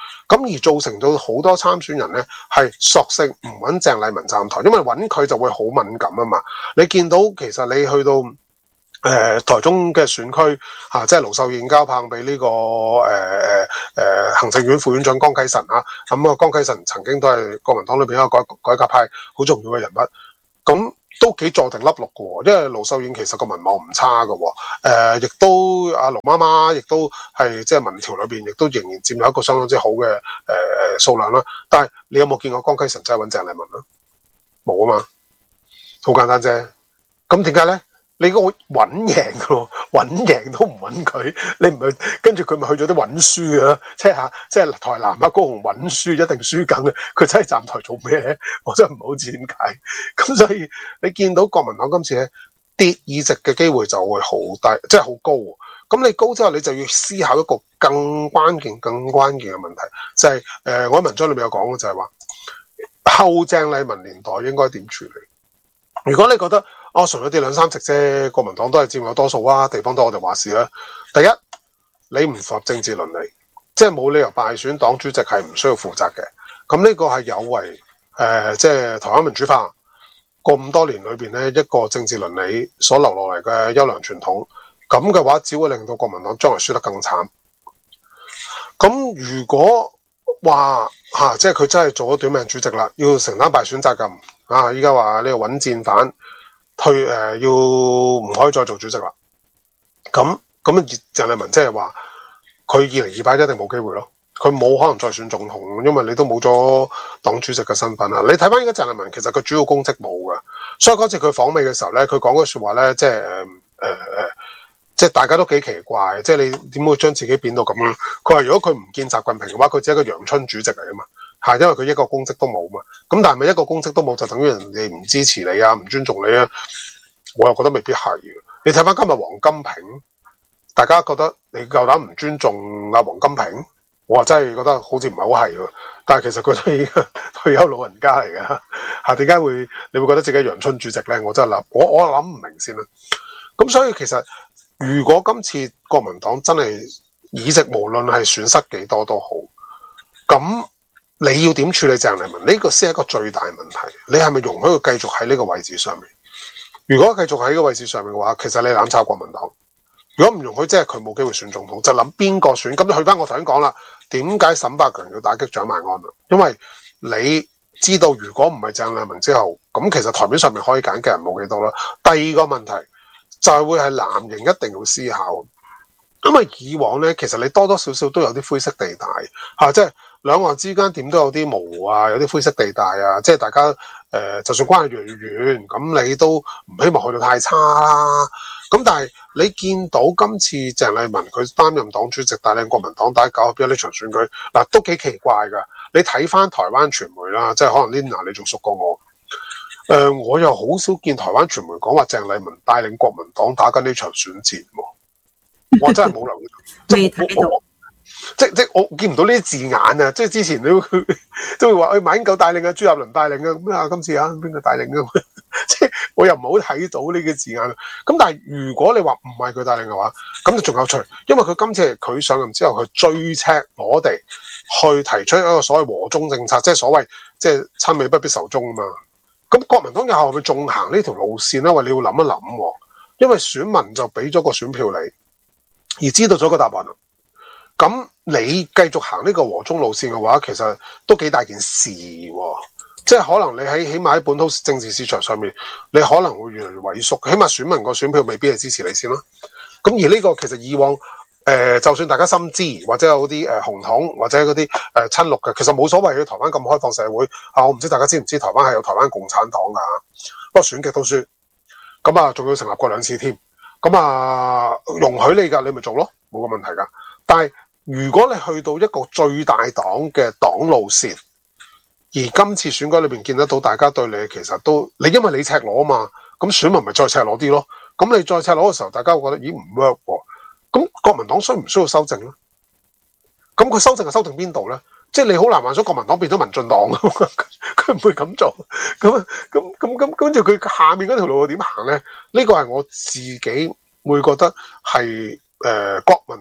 [SPEAKER 1] 咁而造成到好多參選人咧係索性唔揾鄭麗文站台，因為揾佢就會好敏感啊嘛。你見到其實你去到誒、呃、台中嘅選區嚇、啊，即係盧秀燕交棒俾呢、這個誒誒誒行政院副院長江啟臣啊，咁啊江啟臣曾經都係國民黨裏邊一個改改革派好重要嘅人物，咁。都幾坐定粒六嘅喎，因為盧秀燕其實個民望唔差嘅喎，誒、呃，亦都阿盧媽媽亦都係即係民調裏邊，亦都仍然佔有一個相當之好嘅誒誒數量啦。但係你有冇見過江啟臣真係揾鄭麗文啊？冇啊嘛，好簡單啫。咁點解咧？你嗰個揾贏嘅喎，揾贏都唔揾佢，你唔去跟住佢咪去咗啲揾輸啊？即係嚇，即係台南啊高雄揾輸一定輸緊嘅，佢真係站台做咩咧？我真係唔好知點解。咁所以你見到國民黨今次咧跌議席嘅機會就會好低，即係好高。咁你高之後，你就要思考一個更關鍵、更關鍵嘅問題，就係、是、誒、呃、我喺文章裏面有講嘅就係話後鄭麗文年代應該點處理？如果你覺得哦，純粹跌兩三席啫，國民黨都係佔有多數啊，地方都我哋話事啦。第一，你唔符合政治倫理，即係冇理由敗選黨主席係唔需要負責嘅。咁呢個係有違誒、呃，即係台灣民主化咁多年裏邊咧一個政治倫理所留落嚟嘅優良傳統。咁嘅話，只會令到國民黨將來輸得更慘。咁如果話嚇、啊，即係佢真係做咗短命主席啦，要承擔敗選責任啊！依家話呢個揾戰犯。退誒、呃、要唔可以再做主席啦，咁咁鄭麗文即係話佢二零二八一定冇機會咯，佢冇可能再選總統，因為你都冇咗黨主席嘅身份啦。你睇翻依家鄭麗文其實佢主要公職冇㗎，所以嗰次佢訪美嘅時候咧，佢講嘅説話咧，即係誒誒誒，即係大家都幾奇怪，即係你點會將自己變到咁樣？佢話如果佢唔見習近平嘅話，佢只係一個陽春主席嚟啊嘛。係，因為佢一個公職都冇嘛，咁但係咪一個公職都冇就等於人哋唔支持你啊，唔尊重你啊？我又覺得未必係。你睇翻今日王金平，大家覺得你夠膽唔尊重阿王金平？我話真係覺得好似唔係好係喎。但係其實佢都已經退休老人家嚟㗎，嚇點解會你會覺得自己陽春主席咧？我真係諗，我我諗唔明先啦。咁所以其實如果今次國民黨真係議席無論係損失幾多都好，咁。你要點處理鄭麗文？呢個先係一個最大問題。你係咪容許佢繼續喺呢個位置上面？如果繼續喺呢個位置上面嘅話，其實你攬炒國民黨。如果唔容許，即係佢冇機會選總統，就諗邊個選。咁就去翻我頭先講啦。點解沈百強要打擊蔣萬安啊？因為你知道，如果唔係鄭麗文之後，咁其實台面上面可以揀嘅人冇幾多啦。第二個問題就係會係藍營一定要思考，因為以往咧，其實你多多少少都有啲灰色地帶嚇、啊，即係。兩岸之間點都有啲模糊啊，有啲灰色地帶啊，即係大家誒、呃，就算關係越嚟越遠，咁你都唔希望去到太差啦。咁但係你見到今次鄭麗文佢擔任黨主席，帶領國民黨打九合一呢場選舉，嗱、啊、都幾奇怪㗎。你睇翻台灣傳媒啦，即係可能 Lina 你仲熟過我。誒、呃，我又好少見台灣傳媒講話鄭麗文帶領國民黨打緊呢場選戰喎。我真係冇留意到，
[SPEAKER 2] 未睇到。
[SPEAKER 1] 即即我見唔到呢啲字眼啊！即之前都都會話，誒馬英九帶領啊，朱立倫帶領啊，咁啊今次啊邊個帶領啊？即我又唔好睇到呢個字眼。咁但係如果你話唔係佢帶領嘅話，咁就仲有趣，因為佢今次係佢上任之後，佢最赤裸地去提出一個所謂和中政策，即係所謂即係親美不必仇中啊嘛。咁國民黨日後係咪仲行呢條路線咧？喂，你要諗一諗喎，因為選民就俾咗個選票你，而知道咗個答案。咁你繼續行呢個和中路線嘅話，其實都幾大件事喎。即係可能你喺起碼喺本土政治市場上面，你可能會越嚟越萎縮。起碼選民個選票未必係支持你先啦。咁而呢個其實以往誒、呃，就算大家心知或者有啲誒紅統或者嗰啲誒親綠嘅，其實冇所謂嘅。台灣咁開放社會啊，我唔知大家知唔知台灣係有台灣共產黨㗎？不過選極都輸，咁啊仲要成立過兩次添。咁啊容許你㗎，你咪做咯，冇個問題㗎。但係如果你去到一個最大黨嘅黨路線，而今次選舉裏邊見得到大家對你其實都，你因為你赤裸啊嘛，咁選民咪再赤裸啲咯。咁你再赤裸嘅時候，大家會覺得咦唔 work 喎。咁國民黨需唔需要修正咧？咁佢修正係修正邊度咧？即係你好難幻想國民黨變咗民進黨，佢唔會咁做。咁咁咁咁跟住佢下面嗰條路點行咧？呢個係我自己會覺得係。誒、呃、國民黨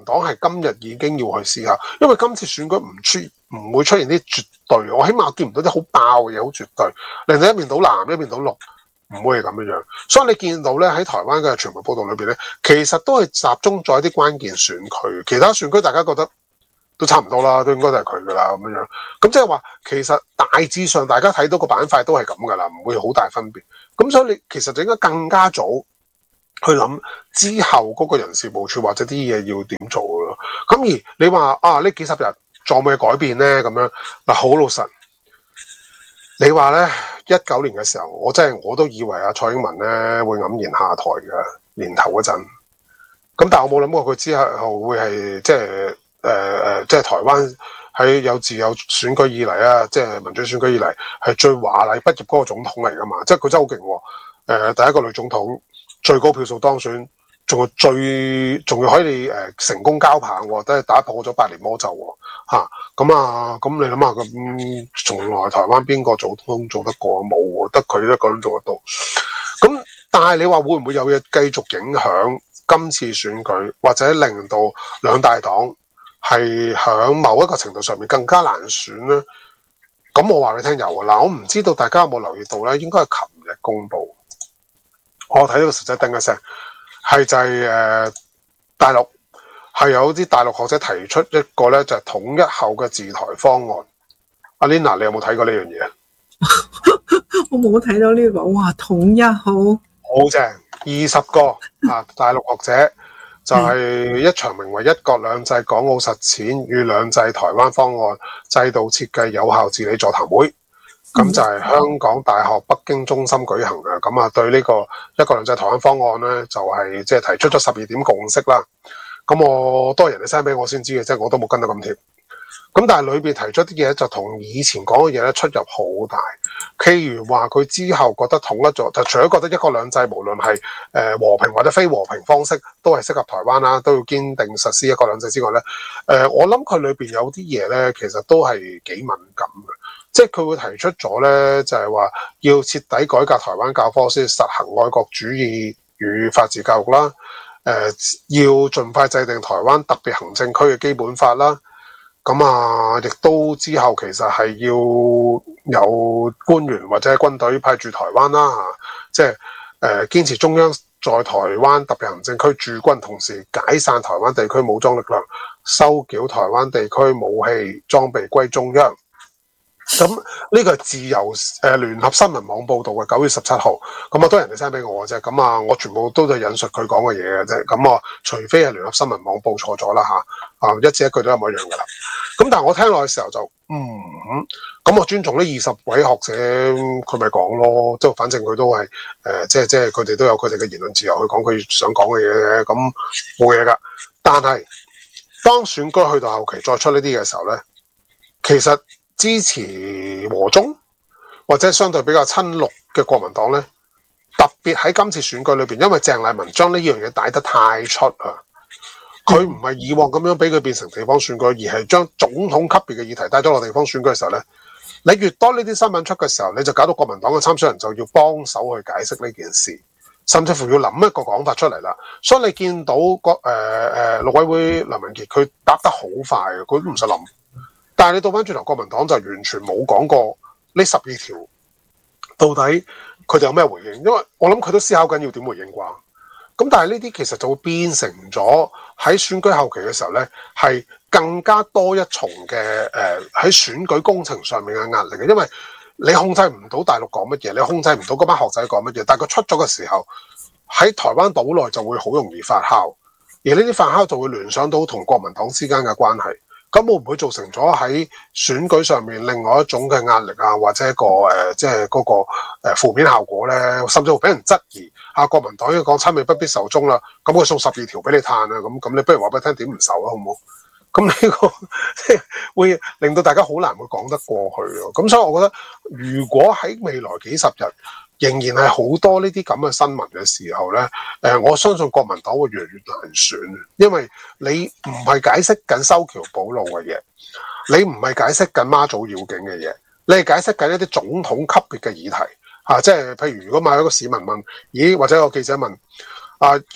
[SPEAKER 1] 黨係今日已經要去思考，因為今次選舉唔出唔會出現啲絕對，我起碼見唔到啲好爆嘅嘢，好絕對，令到一面倒藍，一面倒綠，唔會係咁樣樣。所以你見到咧喺台灣嘅傳媒報道裏邊咧，其實都係集中咗一啲關鍵選區，其他選區大家覺得都差唔多啦，都應該都係佢噶啦咁樣樣。咁即係話其實大致上大家睇到個板塊都係咁噶啦，唔會好大分別。咁所以你其實就應該更加早去諗之後嗰個人事部署或者啲嘢要點做咯。咁而你話啊呢幾十日仲有冇嘢改變咧？咁樣嗱，好老實，你話咧一九年嘅時候，我真係我都以為阿蔡英文咧會黯然下台嘅年頭嗰陣。咁但係我冇諗過佢之後會係即係誒誒，即係台灣喺有自由選舉以嚟啊，即係民主選舉以嚟係最華麗畢業嗰個總統嚟噶嘛。即係佢真係好勁喎。誒，第一個女總統。最高票數當選，仲係最仲要可以誒、呃、成功交棒喎，都係打破咗百年魔咒喎嚇。咁啊，咁、啊、你諗下咁，從來台灣邊個總統做得過冇喎？得佢一個人做得到。咁但係你話會唔會有嘢繼續影響今次選舉，或者令到兩大黨係喺某一個程度上面更加難選咧？咁我話你聽有啊嗱，我唔知道大家有冇留意到咧？應該係琴日公佈。我睇到個實際叮一聲，係就係、是、誒、呃、大陸係有啲大陸學者提出一個咧就係、是、統一後嘅治台方案。阿 Lina，你有冇睇過呢樣嘢？
[SPEAKER 2] 我冇睇到呢、這個，哇！統一好，
[SPEAKER 1] 好正，二十個啊大陸學者就係一場名為《一國兩制港澳實踐與兩制台灣方案制度設計有效治理座談會》。咁就係香港大學北京中心舉行嘅，咁啊對呢個一國兩制台灣方案咧，就係即係提出咗十二點共識啦。咁我多人哋 send 俾我先知嘅，即係我都冇跟得咁貼。咁但係裏邊提出啲嘢就同以前講嘅嘢咧出入好大。譬如話佢之後覺得統一咗，就除咗覺得一國兩制無論係誒和平或者非和平方式都係適合台灣啦，都要堅定實施一國兩制之外咧，誒、呃、我諗佢裏邊有啲嘢咧，其實都係幾敏感嘅。即係佢會提出咗咧，就係話要徹底改革台灣教科書，實行愛國主義與法治教育啦。誒、呃，要盡快制定台灣特別行政區嘅基本法啦。咁啊，亦都之後其實係要有官員或者軍隊派駐台灣啦。嚇，即係誒堅持中央在台灣特別行政區駐軍，同時解散台灣地區武裝力量，收繳台灣地區武器裝備歸中央。咁呢個係自由誒聯合新聞網報導嘅九月十七號，咁啊都係人哋 send 俾我嘅啫，咁啊我全部都係引述佢講嘅嘢嘅啫，咁啊除非係聯合新聞網報錯咗啦嚇，啊一字一句都一模一樣噶啦。咁但係我聽落嘅時候就嗯，咁我尊重呢二十位學者，佢咪講咯，即係反正佢都係誒、呃，即係即係佢哋都有佢哋嘅言論自由去講佢想講嘅嘢嘅，咁冇嘢噶。但係當選舉去到後期再出呢啲嘅時候咧，其實支持和中或者相對比較親綠嘅國民黨咧，特別喺今次選舉裏邊，因為鄭麗文將呢樣嘢帶得太出啊，佢唔係以往咁樣俾佢變成地方選舉，而係將總統級別嘅議題帶咗落地方選舉嘅時候咧，你越多呢啲新聞出嘅時候，你就搞到國民黨嘅參選人就要幫手去解釋呢件事，甚至乎要諗一個講法出嚟啦。所以你見到個誒誒陸委會梁文傑佢答得好快嘅，佢都唔使諗。但係你倒翻轉頭，國民黨就完全冇講過呢十二條到底佢哋有咩回應，因為我諗佢都思考緊要點回應啩。咁但係呢啲其實就會變成咗喺選舉後期嘅時候咧，係更加多一重嘅誒喺選舉工程上面嘅壓力嘅，因為你控制唔到大陸講乜嘢，你控制唔到嗰班學仔講乜嘢，但係佢出咗嘅時候喺台灣島內就會好容易發酵，而呢啲發酵就會聯想到同國民黨之間嘅關係。咁會唔會造成咗喺選舉上面另外一種嘅壓力啊，或者一個誒、呃，即係嗰個誒負面效果咧？甚至乎俾人質疑啊，國民黨已經講親美不必仇中啦，咁佢送十二條俾你嘆啊，咁咁你不如話俾我聽點唔受啊，好唔好？咁呢、這個即係會令到大家好難會講得過去咯。咁所以我覺得，如果喺未來幾十日，仍然係好多呢啲咁嘅新聞嘅時候咧，誒、呃，我相信國民黨會越嚟越難選，因為你唔係解釋緊修橋補路嘅嘢，你唔係解釋緊媽祖繞境嘅嘢，你係解釋緊一啲總統級別嘅議題嚇、啊，即係譬如如果買一個市民問，咦，或者有個記者問，啊有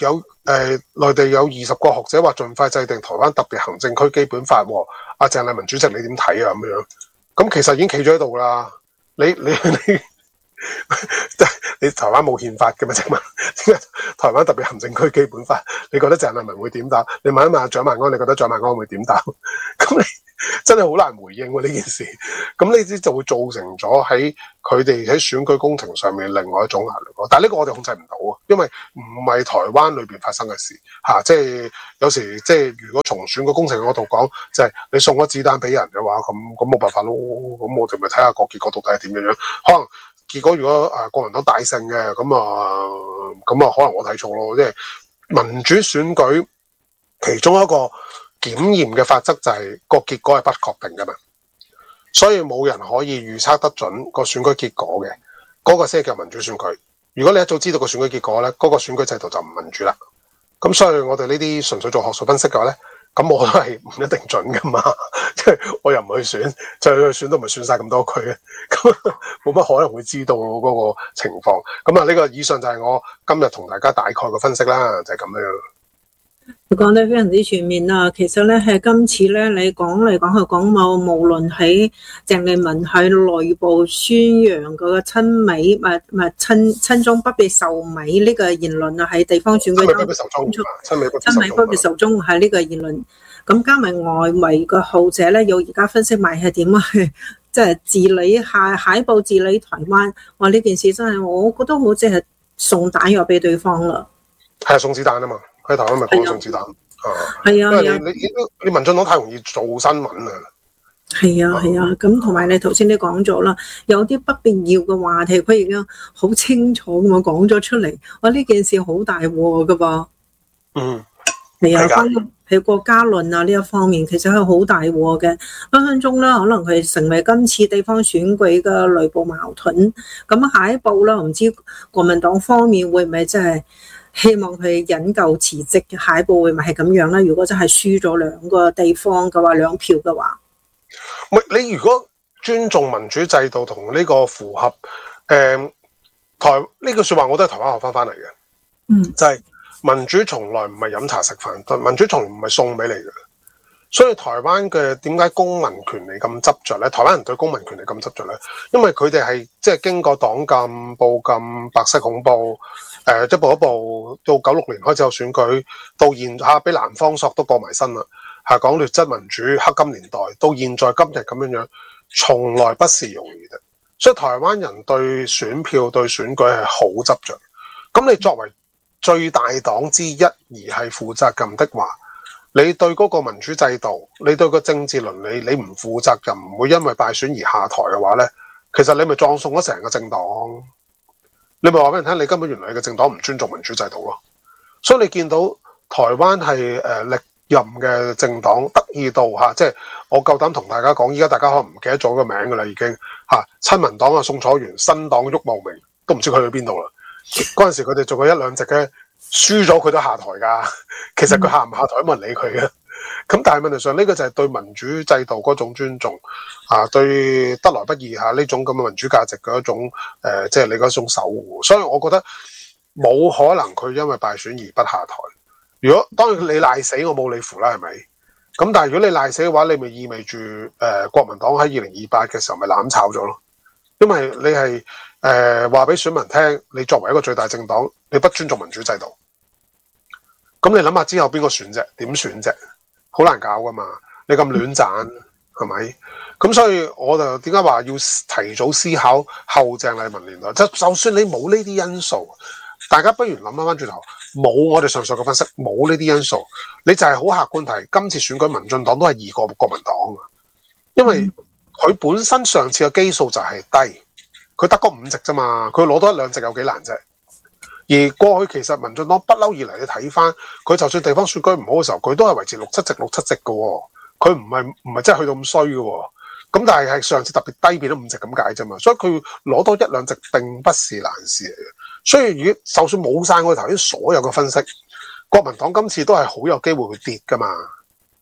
[SPEAKER 1] 誒內地有二十個學者話盡快制定台灣特別行政區基本法喎。阿鄭麗文主席你點睇啊？咁樣咁其實已經企咗喺度啦。你你你即係你台灣冇憲法嘅嘛？請問點解台灣特別行政區基本法？你覺得鄭麗文會點答？你問一問阿蔣萬安，你覺得蔣萬安會點答？咁你真係好難回應喎呢件事。咁呢啲就會造成咗喺佢哋喺選舉工程上面另外一種壓力咯。但係呢個我哋控制唔到啊，因為唔係台灣裏邊發生嘅事嚇、啊。即係有時即係如果從選舉工程嗰度講，就係、是、你送咗子彈俾人嘅話，咁咁冇辦法咯。咁我哋咪睇下個結果到底係點樣樣。可能結果如果誒國民黨大勝嘅，咁啊咁啊可能我睇錯咯。即係民主選舉其中一個檢驗嘅法則就係個結果係不確定㗎嘛，所以冇人可以預測得準個選舉結果嘅，嗰、那個先係叫民主選舉。如果你一早知道個選舉結果咧，嗰、那個選舉制度就唔民主啦。咁所以我哋呢啲純粹做學術分析嘅話咧，咁我都係唔一定準噶嘛，即係我又唔去選，就去選都唔係選晒咁多區嘅，咁冇乜可能會知道嗰個情況。咁啊，呢個以上就係我今日同大家大概嘅分析啦，就係、是、咁樣。
[SPEAKER 2] 佢講得非常之全面啊！其實咧係今次咧，你講嚟講去講冇，無論喺鄭麗文喺內部宣揚嗰個親美，唔係唔係親親中不必受美呢個言論啊，喺地方選舉當中，親美不必受中係呢個言論。咁加埋外圍嘅後者咧，要而家分析埋係點啊？即係治理下下一步治理台灣，哇！呢件事真係我覺得好似係送彈藥俾對方啦。
[SPEAKER 1] 係啊，送子彈啊嘛！喺台灣咪講送子彈啊，
[SPEAKER 2] 係啊，
[SPEAKER 1] 因為你你你民進黨太容易做新聞啊。
[SPEAKER 2] 係啊係啊，咁同埋你頭先你講咗啦，有啲不必要嘅話題，佢而家好清楚咁樣講咗出嚟，哇！呢件事好大鑊噶噃。
[SPEAKER 1] 嗯，
[SPEAKER 2] 係啊，關係國家論啊呢一方面，其實係好大鑊嘅。分分鐘咧，可能佢成為今次地方選舉嘅內部矛盾。咁下一步咧，唔知國民黨方面會唔會真係？希望佢引咎辭職，下一步會咪係咁樣咧？如果真係輸咗兩個地方嘅話，兩票嘅話，
[SPEAKER 1] 你如果尊重民主制度同呢個符合誒、呃、台呢句說話，我都係台灣學翻翻嚟嘅。
[SPEAKER 2] 嗯，
[SPEAKER 1] 就係、是、民主從來唔係飲茶食飯，民主從來唔係送俾你嘅。所以台灣嘅點解公民權利咁執着咧？台灣人對公民權利咁執着咧，因為佢哋係即係經過黨禁、報禁、白色恐怖，誒、呃、一步一步到九六年開始有選舉，到現下俾南方索都過埋身啦，係講劣質民主黑金年代，到現在今日咁樣樣，從來不是容易嘅。所以台灣人對選票對選舉係好執着。咁你作為最大黨之一而係負責任的話，你對嗰個民主制度，你對個政治倫理，你唔負責任，唔會因為敗選而下台嘅話呢，其實你咪葬送咗成個政黨。你咪話俾人聽，你根本原來你嘅政黨唔尊重民主制度咯。所以你見到台灣係誒歷任嘅政黨得意到嚇，即係我夠膽同大家講，依家大家可能唔記得咗個名㗎啦，已經嚇。親民黨啊，宋楚瑜，新黨郁茂明，都唔知佢去邊度啦。嗰陣時佢哋做過一兩席嘅。輸咗佢都下台㗎，其實佢下唔下台都冇人理佢嘅。咁但係問題上呢個就係對民主制度嗰種尊重啊，對得來不易嚇呢種咁嘅民主價值嘅一種誒，即係你嗰種守護。所以我覺得冇可能佢因為敗選而不下台。如果當然你賴死我冇理乎啦，係咪？咁但係如果你賴死嘅話，你咪意味住誒、呃、國民黨喺二零二八嘅時候咪攬炒咗咯？因為你係誒話俾選民聽，你作為一個最大政黨，你不尊重民主制度。咁你諗下之後邊個選啫？點選啫？好難搞噶嘛！你咁亂斬係咪？咁所以我就點解話要提早思考後鄭麗文年代？就就算你冇呢啲因素，大家不如諗翻翻轉頭，冇我哋上述嘅分析，冇呢啲因素，你就係好客觀睇今次選舉，民進黨都係易過國民黨啊！因為佢本身上次嘅基數就係低，佢得嗰五席啫嘛，佢攞多一兩席有幾難啫？而過去其實民進黨不嬲以嚟，你睇翻佢就算地方選舉唔好嘅時候，佢都係維持六七席六七席嘅喎，佢唔係唔係真係去到咁衰嘅喎。咁但係係上次特別低變咗五席咁解啫嘛，所以佢攞多一兩席並不是難事嚟嘅。所以如果就算冇晒我哋頭先所有嘅分析，國民黨今次都係好有機會會跌㗎嘛。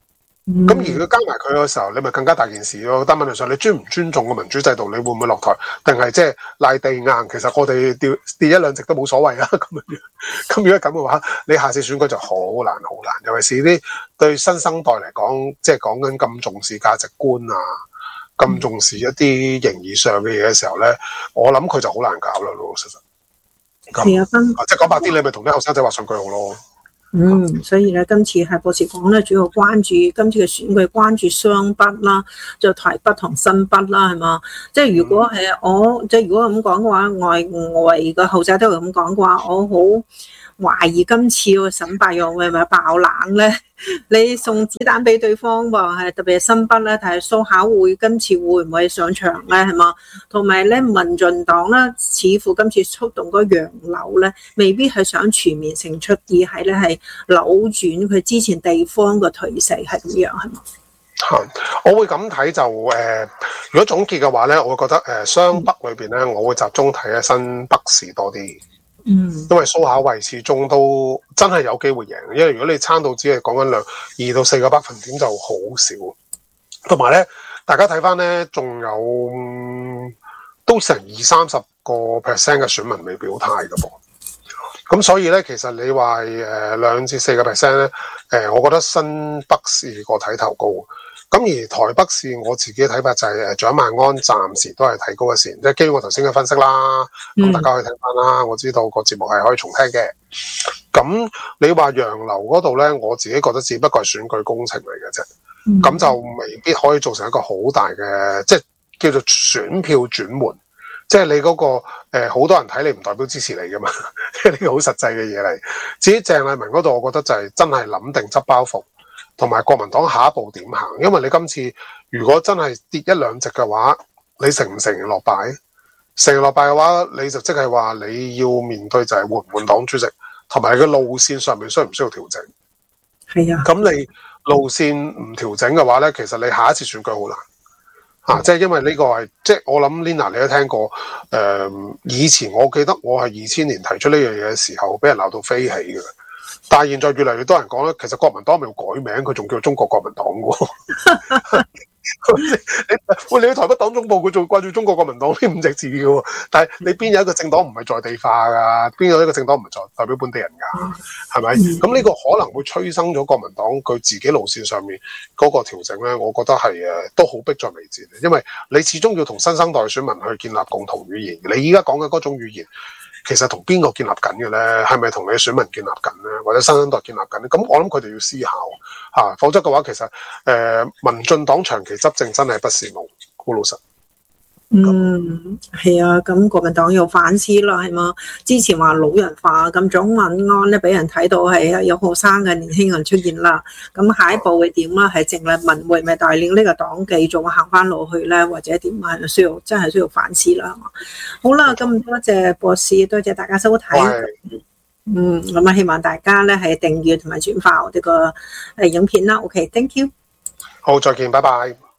[SPEAKER 1] 咁、嗯、而佢加埋佢嘅時候，你咪更加大件事咯。但問題上，你尊唔尊重個民主制度，你會唔會落台？定係即係賴地硬？其實我哋跌跌一兩席都冇所謂啊。咁樣，咁如果咁嘅話，你下次選舉就好難好難。尤其是啲對新生代嚟講，即係講緊咁重視價值觀啊，咁重視一啲形而上嘅嘢嘅時候咧，我諗佢就好難搞啦，老老實實。
[SPEAKER 2] 係啊，
[SPEAKER 1] 即係講白啲，你咪同啲後生仔畫上句號咯。
[SPEAKER 2] 嗯，所以咧，今次係博士講咧，主要關注今次嘅選舉，關注雙北啦，就台北同新北啦，係嘛？即係如果係我，即係如果咁講嘅話，外外嘅後生都係咁講嘅話，我好懷疑今次個沈伯洋會唔會爆冷咧？你送子彈俾對方喎，係特別係新北咧，睇蘇巧慧今次會唔會上場咧？係嘛？同埋咧，民進黨咧，似乎今次觸動嗰洋流咧，未必係想全面勝出，而係咧係扭轉佢之前地方嘅頹勢，係咁樣係嘛？
[SPEAKER 1] 嚇，我會咁睇就誒、呃，如果總結嘅話咧，我會覺得誒雙北裏邊咧，我會集中睇喺新北市多啲。嗯，因為蘇巧慧始終都真係有機會贏，因為如果你撐到只係講緊兩二到四個百分點就好少，同埋咧，大家睇翻咧，仲有、嗯、都成二三十個 percent 嘅選民未表態㗎噃，咁所以咧，其實你話誒兩至四個 percent 咧，誒、呃，我覺得新北市個睇頭高。咁而台北市我自己嘅睇法就係誒蔣萬安暫時都係睇高一線，即係基於我頭先嘅分析啦，咁、嗯、大家可以聽翻啦。我知道個節目係可以重聽嘅。咁你話洋流嗰度咧，我自己覺得只不過係選舉工程嚟嘅啫，咁、嗯、就未必可以造成一個好大嘅，即係叫做選票轉換。即係你嗰、那個好、呃、多人睇你唔代表支持你噶嘛，呢個好實際嘅嘢嚟。至於鄭麗文嗰度，我覺得就係真係諗定執包袱。同埋國民黨下一步點行？因為你今次如果真係跌一兩席嘅話，你承唔承認落敗？承認落敗嘅話，你就即係話你要面對就係換唔換黨主席，同埋你嘅路線上面需唔需要調整？
[SPEAKER 2] 係啊，
[SPEAKER 1] 咁你路線唔調整嘅話咧，其實你下一次選舉好難嚇、啊，即係因為呢個係即係我諗 Lina 你都聽過誒、呃，以前我記得我係二千年提出呢樣嘢嘅時候，俾人鬧到飛起嘅。但係現在越嚟越多人講咧，其實國民黨未改名，佢仲叫中國國民黨喎。你喂，你去台北黨總部，佢仲掛住中國國民黨呢五隻字嘅喎。但係你邊有一個政黨唔係在地化㗎？邊有一個政黨唔係在代表本地人㗎？係咪？咁呢個可能會催生咗國民黨佢自己路線上面嗰個調整咧。我覺得係誒都好迫在眉睫，因為你始終要同新生代選民去建立共同語言。你依家講嘅嗰種語言，其實同邊個建立緊嘅咧？係咪同你嘅選民建立緊咧？或者新生代建立緊咧？咁我諗佢哋要思考嚇、啊，否則嘅話，其實誒、呃、民進黨長期執政真係不是夢，好老實。
[SPEAKER 2] 嗯，係啊，咁國民黨要反思啦，係嘛？之前話老人化，咁蔣萬安咧俾人睇到係有後生嘅年輕人出現啦。咁下一步會點啦？係鄭麗文會唔會帶領呢個黨繼續行翻落去咧，或者點啊？需要真係需要反思啦，係嘛？好啦，咁多謝博士，多謝大家收睇。嗯，咁啊，希望大家咧係訂閱同埋轉發我哋個誒影片啦。OK，thank you。
[SPEAKER 1] 好，再見，拜拜。